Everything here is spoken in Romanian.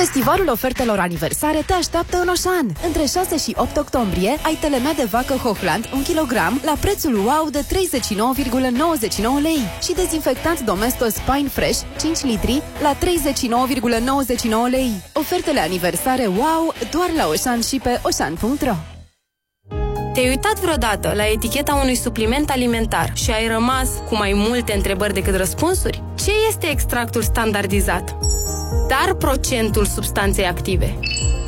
Festivalul ofertelor aniversare te așteaptă în Oșan. Între 6 și 8 octombrie ai telemea de vacă Hochland 1 kg la prețul wow de 39,99 lei și dezinfectant Domestos Pine Fresh 5 litri la 39,99 lei. Ofertele aniversare wow doar la Oșan și pe oșan.ro. Te-ai uitat vreodată la eticheta unui supliment alimentar și ai rămas cu mai multe întrebări decât răspunsuri? Ce este extractul standardizat? Dar procentul substanței active?